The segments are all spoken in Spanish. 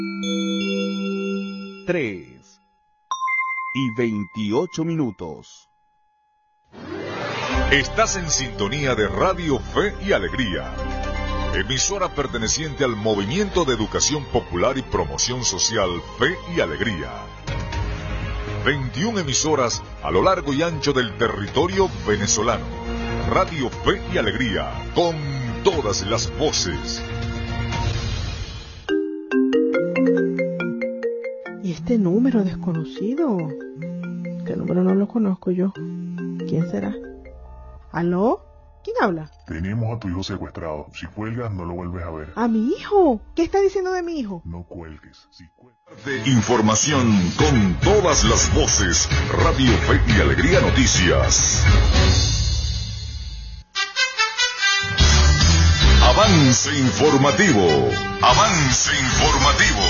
3:28. Estás en sintonía de Radio Fe y Alegría, emisora perteneciente al Movimiento de Educación Popular y Promoción Social Fe y Alegría. 21 emisoras a lo largo y ancho del territorio venezolano. Radio Fe y Alegría, con todas las voces. ¿Y este número desconocido? Este número no lo conozco yo. ¿Quién será? ¿Aló? ¿Quién habla? Tenemos a tu hijo secuestrado. Si cuelgas, no lo vuelves a ver. ¿A mi hijo? ¿Qué está diciendo de mi hijo? No cuelgues. Si Información con todas las voces. Radio Fe y Alegría Noticias. Avance informativo. Avance informativo.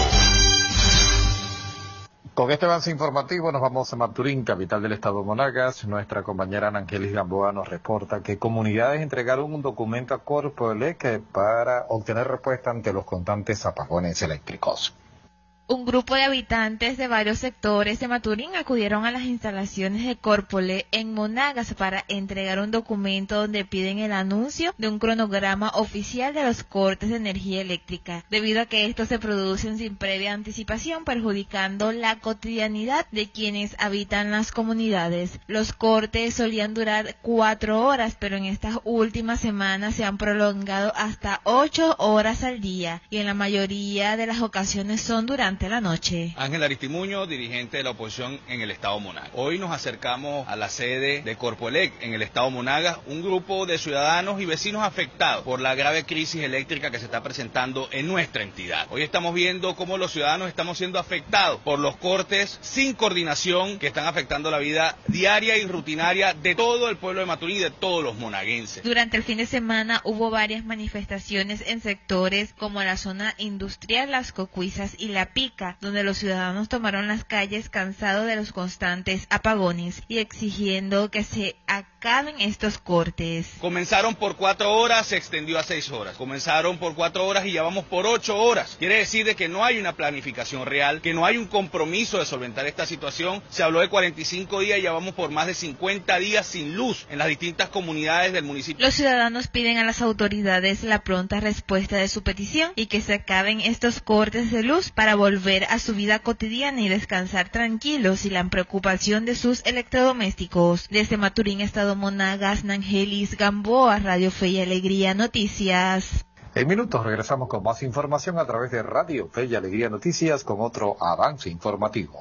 Con este avance informativo nos vamos a Maturín, capital del estado Monagas. Nuestra compañera Angelis Gamboa nos reporta que comunidades entregaron un documento a Corpoelec para obtener respuesta ante los constantes apagones eléctricos. Un grupo de habitantes de varios sectores de Maturín acudieron a las instalaciones de Corpoelec en Monagas para entregar un documento donde piden el anuncio de un cronograma oficial de los cortes de energía eléctrica, debido a que estos se producen sin previa anticipación, perjudicando la cotidianidad de quienes habitan las comunidades. Los cortes solían durar 4 horas, pero en estas últimas semanas se han prolongado hasta 8 horas al día, y en la mayoría de las ocasiones son durante la noche. Ángel Aristimuño, dirigente de la oposición en el estado Monagas. Hoy nos acercamos a la sede de Corpoelec en el estado Monagas, un grupo de ciudadanos y vecinos afectados por la grave crisis eléctrica que se está presentando en nuestra entidad. Hoy estamos viendo cómo los ciudadanos estamos siendo afectados por los cortes sin coordinación que están afectando la vida diaria y rutinaria de todo el pueblo de Maturín y de todos los monaguenses. Durante el fin de semana hubo varias manifestaciones en sectores como la zona industrial, Las Cocuizas y La Pica, donde los ciudadanos tomaron las calles cansados de los constantes apagones y exigiendo que se acaben estos cortes. Comenzaron por 4 horas, se extendió a 6 horas. Comenzaron por 4 horas y ya vamos por 8 horas. Quiere decir de que no hay una planificación real, que no hay un compromiso de solventar esta situación. Se habló de 45 días y ya vamos por más de 50 días sin luz en las distintas comunidades del municipio. Los ciudadanos piden a las autoridades la pronta respuesta de su petición y que se acaben estos cortes de luz para volver a su vida cotidiana y descansar tranquilos sin la preocupación de sus electrodomésticos. Desde Maturín, estado Monagas, Angelis Gamboa, Radio Fe y Alegría Noticias. En minutos regresamos con más información a través de Radio Fe y Alegría Noticias con otro avance informativo.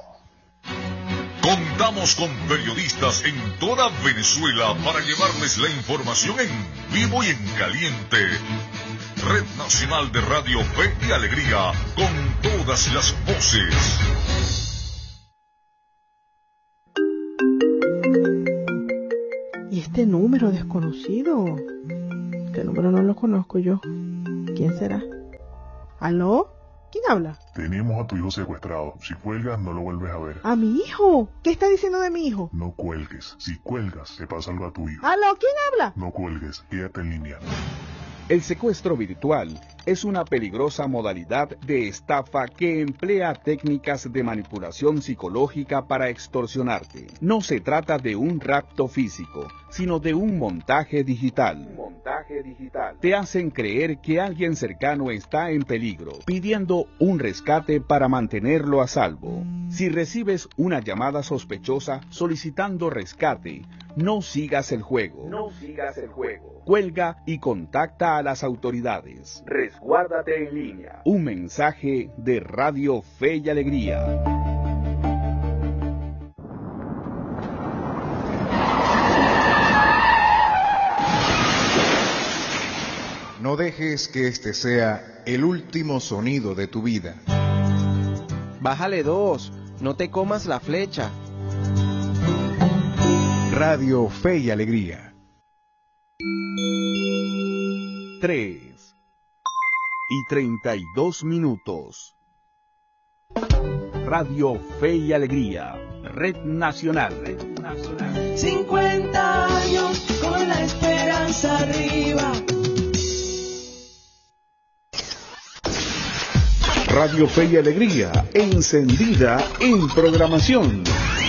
Contamos con periodistas en toda Venezuela para llevarles la información en vivo y en caliente. Red Nacional de Radio Fe y Alegría, con todas las voces. ¿Y este número desconocido? Este número no lo conozco yo. ¿Quién será? ¿Aló? ¿Quién habla? Tenemos a tu hijo secuestrado. Si cuelgas, no lo vuelves a ver. ¿A mi hijo? ¿Qué está diciendo de mi hijo? No cuelgues. Si cuelgas, te pasa algo a tu hijo. ¿Aló? ¿Quién habla? No cuelgues. Quédate en línea. El secuestro virtual es una peligrosa modalidad de estafa que emplea técnicas de manipulación psicológica para extorsionarte. No se trata de un rapto físico, sino de un montaje digital. Te hacen creer que alguien cercano está en peligro, pidiendo un rescate para mantenerlo a salvo. Si recibes una llamada sospechosa solicitando rescate, no sigas el juego. Cuelga y contacta a las autoridades. Resguárdate en línea. Un mensaje de Radio Fe y Alegría. No dejes que este sea el último sonido de tu vida. Bájale 2, no te comas la flecha. Radio Fe y Alegría. 3:32. Radio Fe y Alegría, Red Nacional. 50 años con la esperanza arriba. Radio Fe y Alegría, encendida en programación.